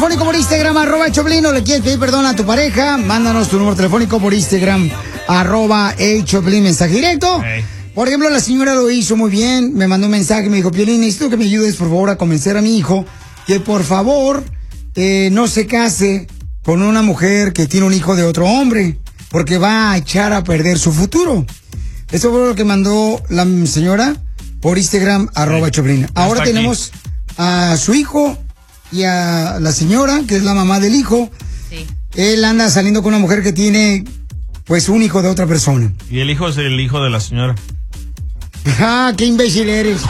telefónico por Instagram, @Choplin, o le quieres pedir perdón a tu pareja, mándanos tu número telefónico por Instagram, @Choplin, mensaje directo. Hey. Por ejemplo, la señora lo hizo muy bien, me mandó un mensaje, me dijo, Piolín, necesito que me ayudes, por favor, a convencer a mi hijo que, por favor, no se case con una mujer que tiene un hijo de otro hombre, porque va a echar a perder su futuro. Eso fue lo que mandó la señora por Instagram, @Choplin. Ahora tenemos a su hijo y a la señora, que es la mamá del hijo. Sí. Él anda saliendo con una mujer que tiene, pues, un hijo de otra persona. Y el hijo es el hijo de la señora. ¡Ah, qué imbécil eres!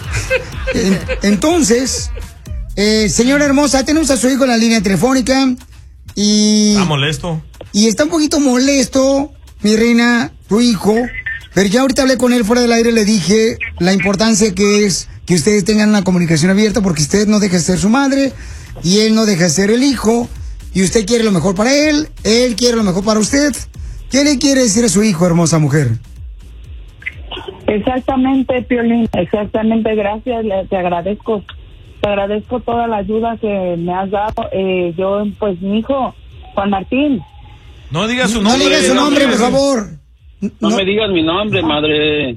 Entonces, señora hermosa, tenemos a su hijo en la línea telefónica y... Está molesto. Y está un poquito molesto, mi reina, tu hijo. Pero ya ahorita hablé con él fuera del aire, le dije la importancia que es que ustedes tengan una comunicación abierta, porque usted no deja de ser su madre y él no deja de ser el hijo, y usted quiere lo mejor para él quiere lo mejor para usted. ¿Qué le quiere decir a su hijo, hermosa mujer? Exactamente, Piolín, exactamente, gracias, te agradezco toda la ayuda que me has dado. Yo, pues, mi hijo, Juan Martín. No digas su nombre. No digas su nombre, por favor. No me digas mi nombre, madre.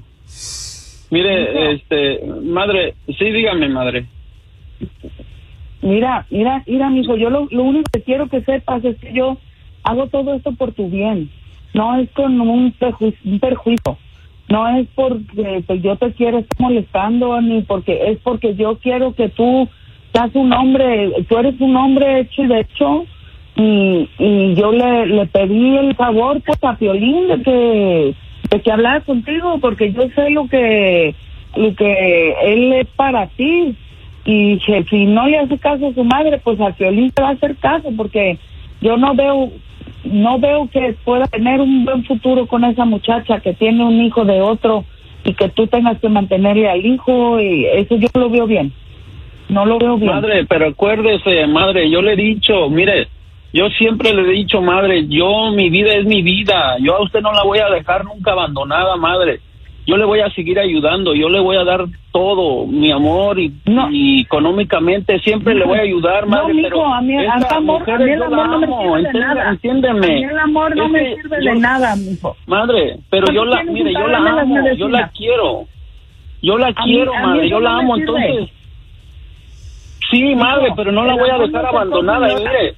Mire, madre, sí, dígame, madre. Mira, mijo, yo lo único que quiero que sepas es que yo hago todo esto por tu bien. No es con un perjuicio. No es porque yo te quiero estar molestando, ni porque es porque yo quiero que tú seas un hombre, tú eres un hombre hecho y derecho, y yo le pedí el favor, pues, a Piolín de que hablara contigo, porque yo sé lo que él es para ti, y que si no le hace caso a su madre, pues a Piolín te va a hacer caso, porque yo no veo que pueda tener un buen futuro con esa muchacha que tiene un hijo de otro y que tú tengas que mantenerle al hijo, y eso yo lo veo bien. No lo veo bien. Madre, pero acuérdese, madre, yo le he dicho, mire, yo siempre le he dicho, madre, mi vida es mi vida, yo a usted no la voy a dejar nunca abandonada, madre. Yo le voy a seguir ayudando, yo le voy a dar todo, mi amor, y económicamente siempre le voy a ayudar, madre. No, mijo, a mí el amor no me sirve de nada. Entiéndeme. A mí el amor no me sirve de nada, mijo. Madre, pero yo la amo, yo la quiero. Yo la quiero, madre, yo la amo, entonces. Sí, madre, pero no la voy a dejar abandonada, mire.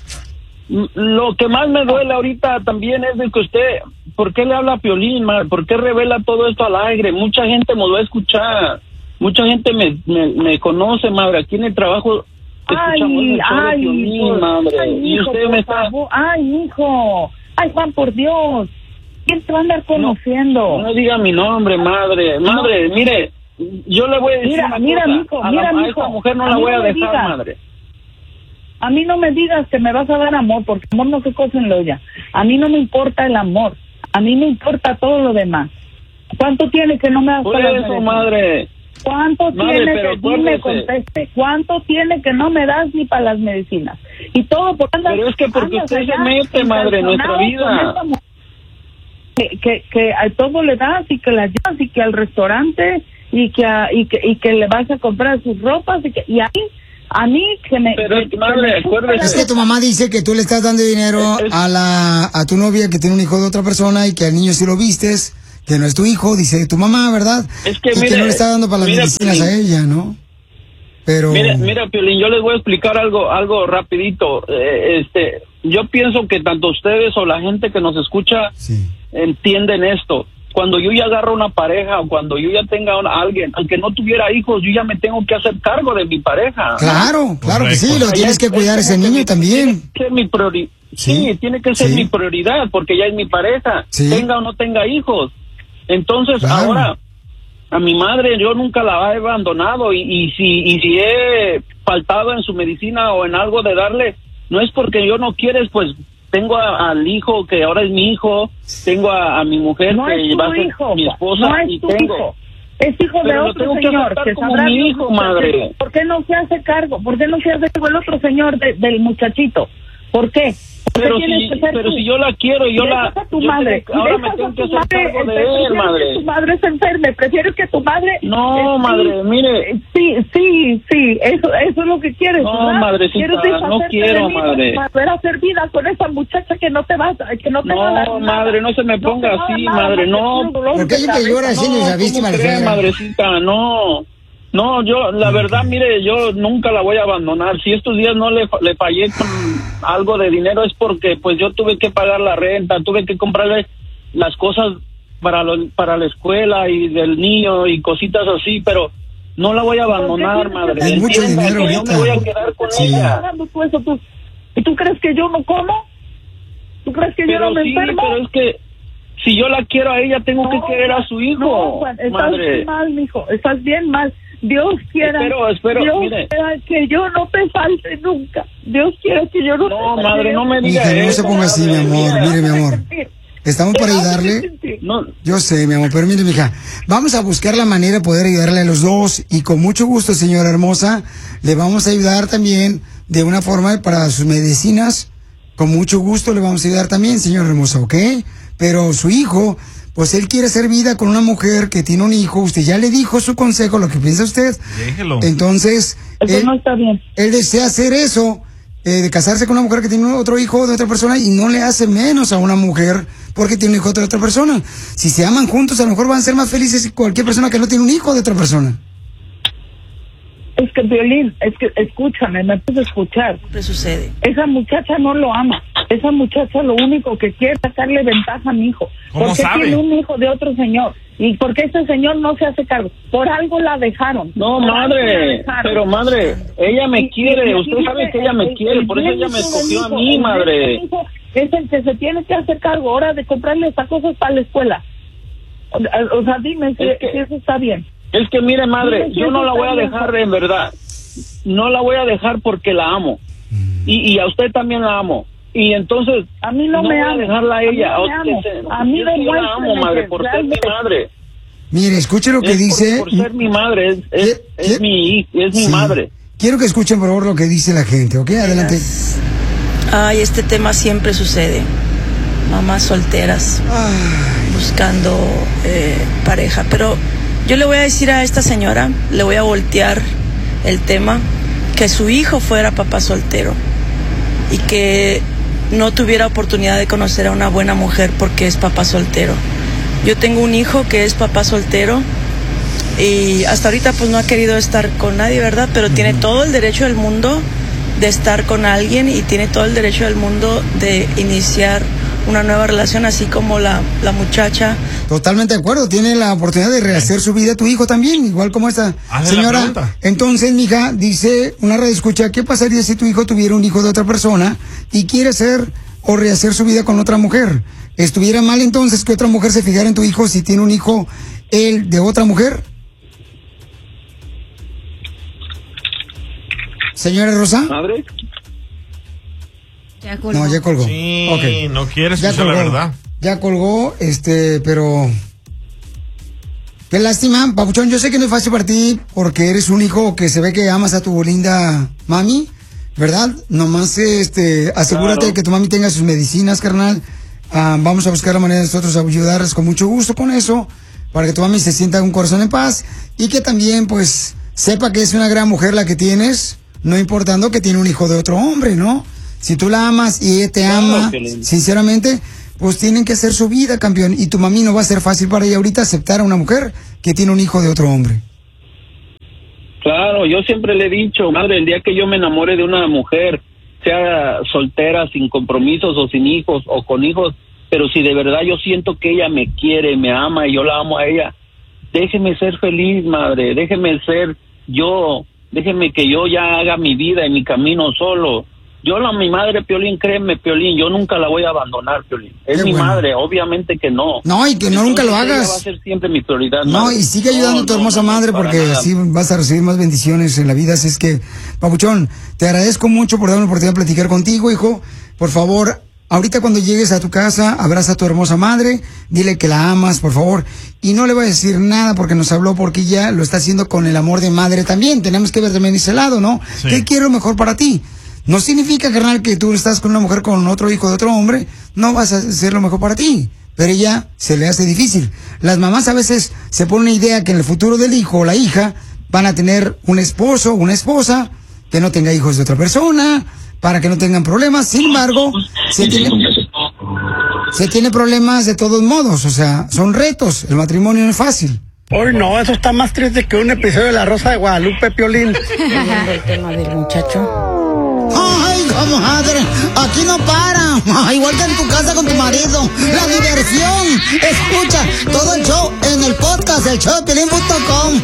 Lo que más me duele ahorita también es de que usted, ¿por qué le habla a Piolín, madre? ¿Por qué revela todo esto al aire? Mucha gente me lo va a escuchar, mucha gente me conoce, madre, aquí en el trabajo escuchamos mucho de Piolín, madre, y usted me está... Ay, hijo, ay, Juan, por Dios, ¿quién te va a andar conociendo? No diga mi nombre, madre, mire, yo le voy a decir a esta mujer no la voy a dejar, madre. A mí no me digas que me vas a dar amor, porque amor no se cose en la olla. A mí no me importa el amor, a mí me importa todo lo demás. ¿Cuánto tiene que no me das para eso, madre? ¿Cuánto tiene que dime, conteste? ¿Cuánto tiene que no me das ni para las medicinas? Y todo por andar. Pero es que porque usted se mete, madre, en nuestra vida. Que a todo le das, y que la llevas, y que al restaurante, y que le vas a comprar sus ropas, y ahí. A mí que me... Pero madre, acuérdese. Es que tu mamá dice que tú le estás dando dinero a tu novia que tiene un hijo de otra persona, y que al niño sí lo vistes, que no es tu hijo, dice tu mamá, ¿verdad? Es que, y que no le está dando para las medicinas Piolín, a ella, ¿no? Pero... Mira, Piolín, yo les voy a explicar algo rapidito. Yo pienso que tanto ustedes o la gente que nos escucha entienden esto. Cuando yo ya agarro una pareja, o cuando yo ya tenga a alguien, aunque no tuviera hijos, yo ya me tengo que hacer cargo de mi pareja. Claro que sí, lo tienes que cuidar ese niño también. Tiene que ser mi prioridad, porque ya es mi pareja, tenga o no tenga hijos. Entonces, ahora, a mi madre yo nunca la he abandonado, y si he faltado en su medicina o en algo de darle, no es porque yo no quieres, pues... Tengo al hijo que ahora es mi hijo, tengo a mi mujer no que va a ser mi esposa, no es y tu tengo... Hijo. Es hijo de otro señor que como mi hijo, madre. ¿Por qué no se hace cargo? ¿Por qué no se hace cargo el otro señor del muchachito? ¿Por qué? Pero si yo la quiero, a tu madre. Ahora me tengo que hacer cargo de él, madre. Que tu madre se enferme. Prefiero que tu madre... No, madre, mire. Sí. Eso es lo que quieres. No, ¿verdad? madrecita, no quiero, madre. Para hacer vida con esa muchacha que no te va a dar No, madre, no se me ponga así, madre, no. ¿Por qué que llora así, esa víctima de la madrecita? No, yo, la verdad, mire, yo nunca la voy a abandonar. Si estos días no le fallé con algo de dinero es porque, pues, yo tuve que pagar la renta, tuve que comprarle las cosas para la escuela y del niño y cositas así, pero no la voy a abandonar, madre. Es mucho dinero ahorita. Yo me voy a quedar con ella. ¿Y tú crees que yo no como? ¿Tú crees que yo no me enfermo? Pero es que si yo la quiero a ella, tengo que querer a su hijo, madre. Estás mal, mijo, estás bien mal. Dios quiera, espero, Dios mire. quiera que yo no te falte nunca. Dios quiera que yo no te falte. No, madre, no me digas eso. No se ponga así, mi amor. Mire, mi amor. Estamos para ayudarle. No. Yo sé, mi amor, pero mire, mija, vamos a buscar la manera de poder ayudarle a los dos y con mucho gusto, señora hermosa, le vamos a ayudar también de una forma para sus medicinas. Con mucho gusto le vamos a ayudar también, señora hermosa, ¿ok? Pero su hijo, pues él quiere hacer vida con una mujer que tiene un hijo. Usted ya le dijo su consejo, lo que piensa usted. Déjelo. Entonces, eso no está bien. Él desea hacer eso, de casarse con una mujer que tiene otro hijo de otra persona y no le hace menos a una mujer porque tiene un hijo de otra persona. Si se aman juntos, a lo mejor van a ser más felices que cualquier persona que no tiene un hijo de otra persona. Es que, Violín, escúchame, me puedes escuchar. ¿Qué sucede? Esa muchacha no lo ama. Esa muchacha lo único que quiere es sacarle ventaja a mi hijo. ¿Cómo porque sabe? Tiene un hijo de otro señor. Y porque ese señor no se hace cargo. Por algo la dejaron. No, madre, pero madre, ella me quiere. Usted sabe que ella me quiere. Por eso ella me escogió a mí, madre. Es el que se tiene que hacer cargo ahora de comprarle esas cosas para la escuela. O sea, dime si eso está bien. Es que mire, madre, yo no la voy a dejar, en verdad. No la voy a dejar porque la amo. Y a usted también la amo. Y entonces, a mí no me voy a dejarla a ella. A mí yo la amo, madre, por ser mi madre. Mire, escuche lo que dice. Por ser mi madre, es mi madre. Quiero que escuchen, por favor, lo que dice la gente, ¿ok? Adelante. Ay, este tema siempre sucede. Mamás solteras buscando pareja. Pero yo le voy a decir a esta señora, le voy a voltear el tema, que su hijo fuera papá soltero y que no tuviera oportunidad de conocer a una buena mujer porque es papá soltero. Yo tengo un hijo que es papá soltero y hasta ahorita pues no ha querido estar con nadie, ¿verdad? Pero tiene todo el derecho del mundo de estar con alguien y tiene todo el derecho del mundo de iniciar una nueva relación, así como la muchacha. Totalmente de acuerdo, tiene la oportunidad de rehacer su vida tu hijo también, igual como esta señora. Entonces, mija, dice una radioescucha, ¿qué pasaría si tu hijo tuviera un hijo de otra persona y quiere hacer o rehacer su vida con otra mujer? ¿Estuviera mal entonces que otra mujer se fijara en tu hijo si tiene un hijo él de otra mujer? Señora Rosa. ¿Madre? Ya colgó. No, ya colgó. Sí, okay. No quiere escuchar la verdad. Ya colgó, pero... Qué lástima, papuchón, yo sé que no es fácil para ti porque eres un hijo que se ve que amas a tu linda mami, ¿verdad? Nomás, asegúrate claro. de que tu mami tenga sus medicinas, carnal. Vamos a buscar la manera de nosotros ayudarles con mucho gusto con eso, para que tu mami se sienta con un corazón en paz y que también, pues, sepa que es una gran mujer la que tienes, no importando que tiene un hijo de otro hombre, ¿no? Si tú la amas y ella te ama, sinceramente, pues tienen que hacer su vida, campeón. Y tu mami no va a ser fácil para ella ahorita aceptar a una mujer que tiene un hijo de otro hombre. Claro, yo siempre le he dicho, madre, el día que yo me enamore de una mujer, sea soltera, sin compromisos o sin hijos o con hijos, pero si de verdad yo siento que ella me quiere, me ama y yo la amo a ella, déjeme ser feliz, madre, déjeme ser yo, déjeme que yo ya haga mi vida y mi camino solo. Mi madre, Piolín, créeme, Piolín, yo nunca la voy a abandonar, Piolín. Es mi madre, obviamente que no. No, y que no nunca lo hagas. Ella va a ser siempre mi prioridad. No, madre. Y sigue ayudando a tu hermosa madre porque así vas a recibir más bendiciones en la vida. Así es que, papuchón, te agradezco mucho por darme la oportunidad de platicar contigo, hijo. Por favor, ahorita cuando llegues a tu casa, abraza a tu hermosa madre, dile que la amas, por favor. Y no le voy a decir nada porque nos habló, porque ella lo está haciendo con el amor de madre también. Tenemos que ver también ese lado, ¿no? Sí. ¿Qué quiero mejor para ti? No significa, carnal, que tú estás con una mujer con otro hijo de otro hombre, no vas a hacer lo mejor para ti. Pero ella se le hace difícil. Las mamás a veces se ponen una idea que en el futuro del hijo o la hija van a tener un esposo o una esposa que no tenga hijos de otra persona, para que no tengan problemas. Sin embargo, se tiene problemas de todos modos. O sea, son retos. El matrimonio no es fácil. Hoy no, eso está más triste que un episodio de La Rosa de Guadalupe, Piolín. Viendo el tema del muchacho. Ay, comadre, aquí no para. Igual que en tu casa con tu marido. La diversión. Escucha todo el show en el podcast, el showdepiolín.com.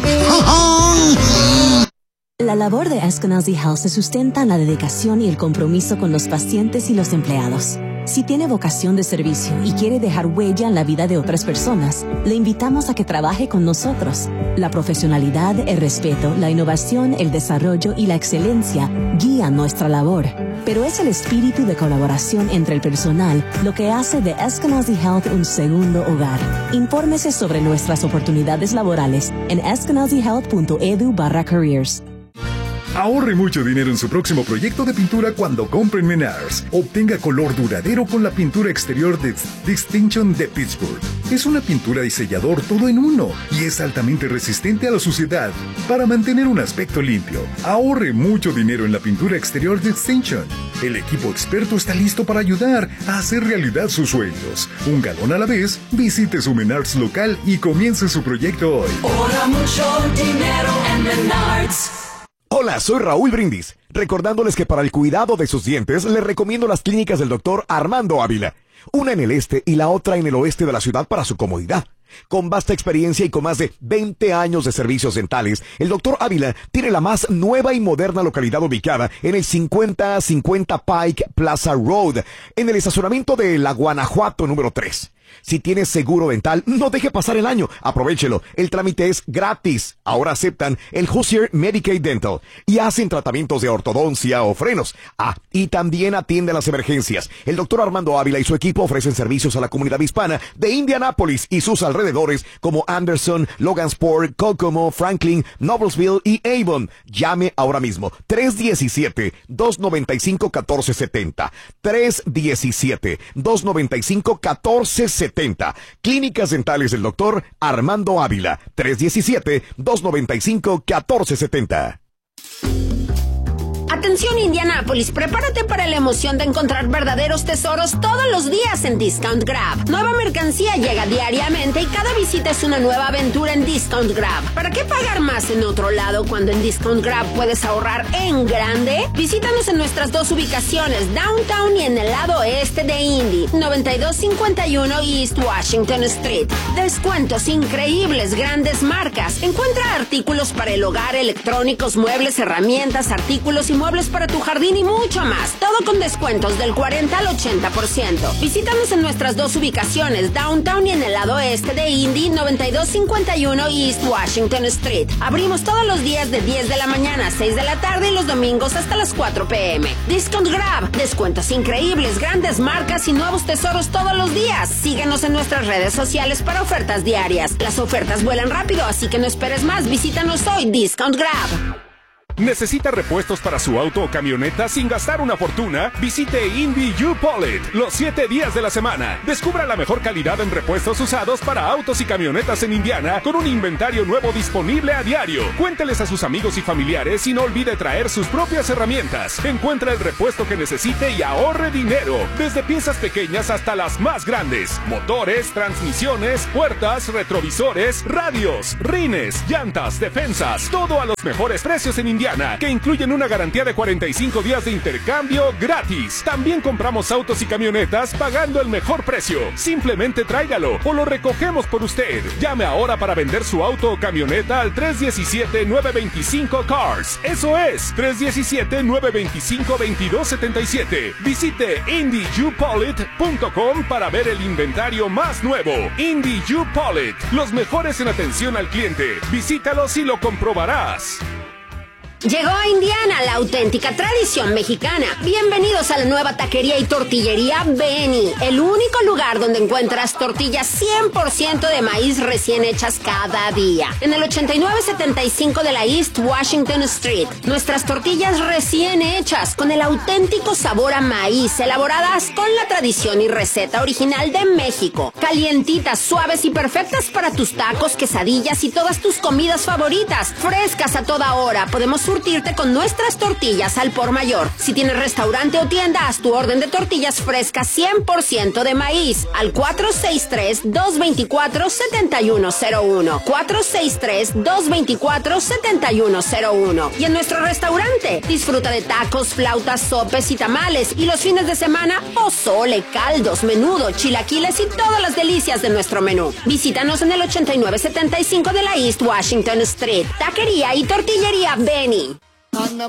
La labor de Eskenazi Health se sustenta en la dedicación y el compromiso con los pacientes y los empleados. Si tiene vocación de servicio y quiere dejar huella en la vida de otras personas, le invitamos a que trabaje con nosotros. La profesionalidad, el respeto, la innovación, el desarrollo y la excelencia guían nuestra labor. Pero es el espíritu de colaboración entre el personal lo que hace de Eskenazi Health un segundo hogar. Infórmese sobre nuestras oportunidades laborales en eskenazihealth.edu/careers. Ahorre mucho dinero en su próximo proyecto de pintura cuando compre en Menards. Obtenga color duradero con la pintura exterior de Distinction de Pittsburgh. Es una pintura y sellador todo en uno y es altamente resistente a la suciedad para mantener un aspecto limpio. Ahorre mucho dinero en la pintura exterior de Distinction. El equipo experto está listo para ayudar a hacer realidad sus sueños. Un galón a la vez, visite su Menards local y comience su proyecto hoy. Ahorra mucho dinero en Menards. Hola, soy Raúl Brindis, recordándoles que para el cuidado de sus dientes les recomiendo las clínicas del Dr. Armando Ávila, una en el este y la otra en el oeste de la ciudad para su comodidad. Con vasta experiencia y con más de 20 años de servicios dentales, el Dr. Ávila tiene la más nueva y moderna localidad ubicada en el 5050 Pike Plaza Road, en el estacionamiento de La Guanajuato número 3. Si tienes seguro dental, no deje pasar el año. Aprovéchelo. El trámite es gratis. Ahora aceptan el Hoosier Medicaid Dental y hacen tratamientos de ortodoncia o frenos. Y también atienden las emergencias. El Dr. Armando Ávila y su equipo ofrecen servicios a la comunidad hispana de Indianápolis y sus alrededores como Anderson, Logansport, Kokomo, Franklin, Noblesville y Avon. Llame ahora mismo. 317-295-1470. 317-295-1470. Clínicas dentales del Dr. Armando Ávila. 317-295-1470. Atención Indianápolis, prepárate para la emoción de encontrar verdaderos tesoros todos los días en Discount Grab. Nueva mercancía llega diariamente y cada visita es una nueva aventura en Discount Grab. ¿Para qué pagar más en otro lado cuando en Discount Grab puedes ahorrar en grande? Visítanos en nuestras dos ubicaciones, Downtown y en el lado oeste de Indy, 9251 East Washington Street. Descuentos increíbles, grandes marcas. Encuentra artículos para el hogar, electrónicos, muebles, herramientas, artículos y muebles para tu jardín y mucho más. Todo con descuentos del 40 al 80%. Visítanos en nuestras dos ubicaciones, Downtown y en el lado este de Indy, 9251 East Washington Street. Abrimos todos los días de 10 de la mañana a 6 de la tarde y los domingos hasta las 4 p.m. Discount Grab, descuentos increíbles, grandes marcas y nuevos tesoros todos los días. Síguenos en nuestras redes sociales para ofertas diarias. Las ofertas vuelan rápido, así que no esperes más. Visítanos hoy, Discount Grab. ¿Necesita repuestos para su auto o camioneta sin gastar una fortuna? Visite Indy U-Pollet los 7 días de la semana. Descubra la mejor calidad en repuestos usados para autos y camionetas en Indiana con un inventario nuevo disponible a diario. Cuénteles a sus amigos y familiares y no olvide traer sus propias herramientas. Encuentra el repuesto que necesite y ahorre dinero. Desde piezas pequeñas hasta las más grandes. Motores, transmisiones, puertas, retrovisores, radios, rines, llantas, defensas. Todo a los mejores precios en Indiana, que incluyen una garantía de 45 días de intercambio gratis. También compramos autos y camionetas pagando el mejor precio. Simplemente tráigalo o lo recogemos por usted. Llame ahora para vender su auto o camioneta al 317-925-CARS. Eso es, 317-925-2277. Visite IndyUPollet.com para ver el inventario más nuevo. Indy U-Pollet, los mejores en atención al cliente. Visítalos y lo comprobarás. Llegó a Indiana la auténtica tradición mexicana. Bienvenidos a la nueva taquería y tortillería Benny, el único lugar donde encuentras tortillas 100% de maíz recién hechas cada día. En el 8975 de la East Washington Street. Nuestras tortillas recién hechas con el auténtico sabor a maíz, elaboradas con la tradición y receta original de México. Calientitas, suaves y perfectas para tus tacos, quesadillas y todas tus comidas favoritas. Frescas a toda hora. Podemos surtirte con nuestras tortillas al por mayor. Si tienes restaurante o tienda, haz tu orden de tortillas frescas 100% de maíz al 463-224-7101. 463-224-7101. Y en nuestro restaurante, disfruta de tacos, flautas, sopes y tamales. Y los fines de semana, pozole, caldos, menudo, chilaquiles y todas las delicias de nuestro menú. Visítanos en el 8975 de la East Washington Street. Taquería y tortillería Benny.